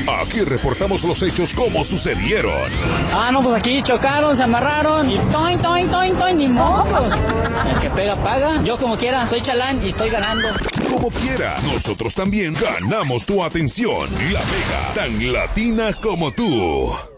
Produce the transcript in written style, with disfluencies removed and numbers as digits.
Aquí reportamos los hechos como sucedieron. Ah, no, pues aquí chocaron, se amarraron y toin, toin, toin, toin, ni mocos. El que pega, paga. Yo como quiera, soy chalán y estoy ganando. Como quiera, nosotros también ganamos tu atención. La Mega, tan latina como tú.